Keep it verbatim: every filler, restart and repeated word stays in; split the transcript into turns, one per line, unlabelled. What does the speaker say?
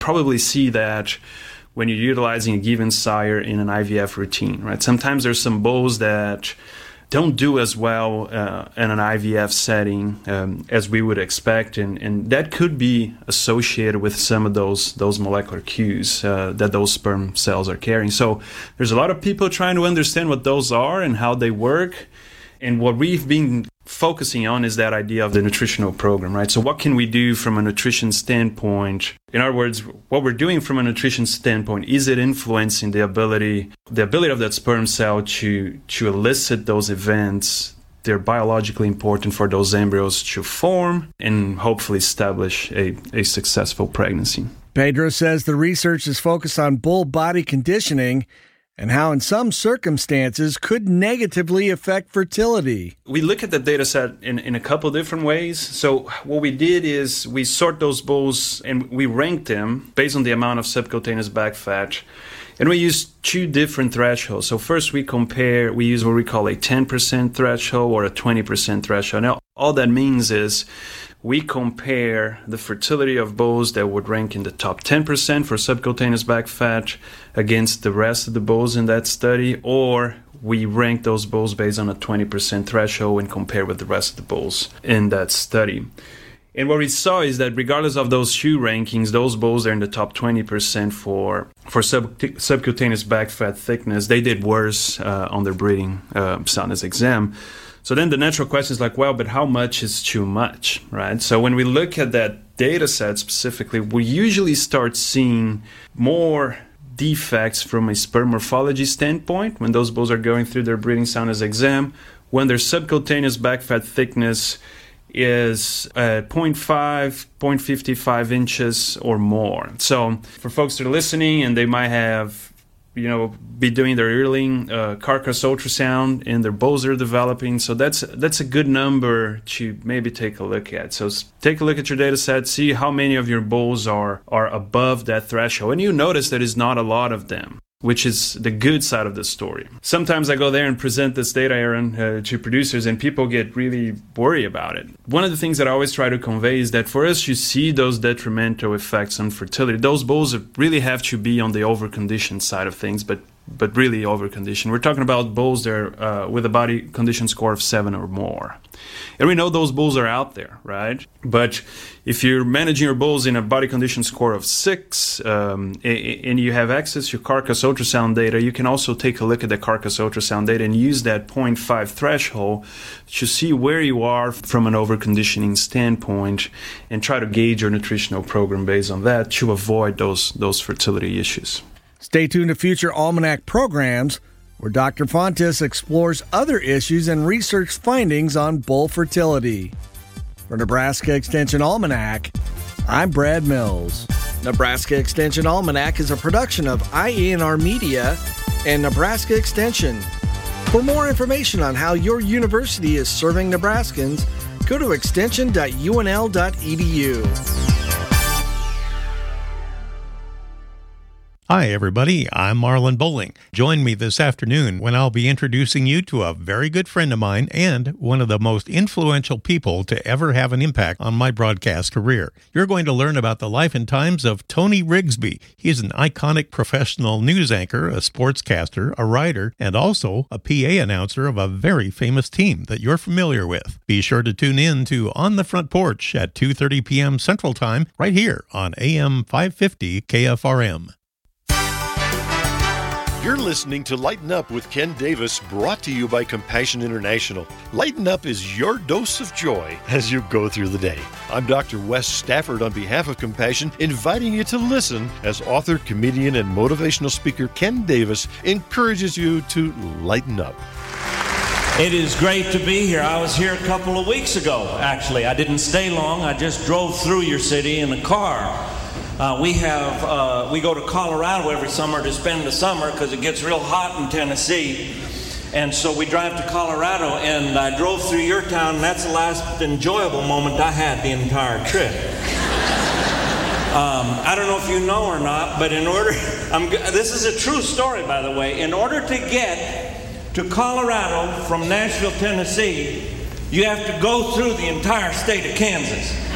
probably see that when you're utilizing a given sire in an I V F routine, right? Sometimes there's some bulls that don't do as well uh, in an I V F setting um, as we would expect, and, and that could be associated with some of those those molecular cues uh, that those sperm cells are carrying. So there's a lot of people trying to understand what those are and how they work, and what we've been focusing on is that idea of the nutritional program, right? So what can we do from a nutrition standpoint? In other words, what we're doing from a nutrition standpoint, is it influencing the ability, the ability of that sperm cell to, to elicit those events? They're biologically important for those embryos to form and hopefully establish a, a successful pregnancy.
Pedro says the research is focused on bull body conditioning and how in some circumstances could negatively affect fertility.
We look at the data set in, in a couple different ways. So what we did is we sort those bulls and we ranked them based on the amount of subcutaneous back fat. And we used two different thresholds. So first we compare, we use what we call a ten percent threshold or a twenty percent threshold. Now, all that means is we compare the fertility of bulls that would rank in the top ten percent for subcutaneous back fat against the rest of the bulls in that study, or we rank those bulls based on a twenty percent threshold and compare with the rest of the bulls in that study. And what we saw is that regardless of those two rankings, those bulls are in the top twenty percent for for sub, subcutaneous back fat thickness. They did worse uh, on their breeding uh, soundness exam. So then the natural question is like, well, but how much is too much, right? So when we look at that data set specifically, we usually start seeing more defects from a sperm morphology standpoint when those bulls are going through their breeding soundness exam, when their subcutaneous back fat thickness is uh, zero point five, zero point five five inches or more. So for folks that are listening and they might have, you know, be doing their yearling uh, carcass ultrasound and their bulls are developing. So that's that's a good number to maybe take a look at. So take a look at your data set, see how many of your bulls are, are above that threshold. And you notice that it's not a lot of them, which is the good side of the story. Sometimes I go there and present this data, Aaron, uh, to producers, and people get really worried about it. One of the things that I always try to convey is that for us to see those detrimental effects on fertility, those bulls really have to be on the overconditioned side of things, but but really overconditioned. We're talking about bulls that are uh, with a body condition score of seven or more. And we know those bulls are out there, right? But if you're managing your bulls in a body condition score of six um, and you have access to carcass ultrasound data, you can also take a look at the carcass ultrasound data and use that zero point five threshold to see where you are from an overconditioning standpoint and try to gauge your nutritional program based on that to avoid those, those fertility issues.
Stay tuned to future Almanac programs where Doctor Fontes explores other issues and research findings on bull fertility. For Nebraska Extension Almanac, I'm Brad Mills. Nebraska Extension Almanac is a production of I E N R Media and Nebraska Extension. For more information on how your university is serving Nebraskans, go to extension dot U N L dot E D U.
Hi, everybody. I'm Marlon Bowling. Join me this afternoon when I'll be introducing you to a very good friend of mine and one of the most influential people to ever have an impact on my broadcast career. You're going to learn about the life and times of Tony Rigsby. He's an iconic professional news anchor, a sportscaster, a writer, and also a P A announcer of a very famous team that you're familiar with. Be sure to tune in to On the Front Porch at two thirty p.m. Central Time right here on A M five fifty K F R M.
You're listening to Lighten Up with Ken Davis, brought to you by Compassion International. Lighten Up is your dose of joy as you go through the day. I'm Doctor Wes Stafford on behalf of Compassion, inviting you to listen as author, comedian, and motivational speaker Ken Davis encourages you to lighten up.
It is great to be here. I was here a couple of weeks ago, actually. I didn't stay long. I just drove through your city in a car. Uh, we have uh, we go to Colorado every summer to spend the summer because it gets real hot in Tennessee, and so we drive to Colorado. And I drove through your town, and that's the last enjoyable moment I had the entire trip. um, I don't know if you know or not, but in order, I'm, this is a true story, by the way. In order to get to Colorado from Nashville, Tennessee, you have to go through the entire state of Kansas.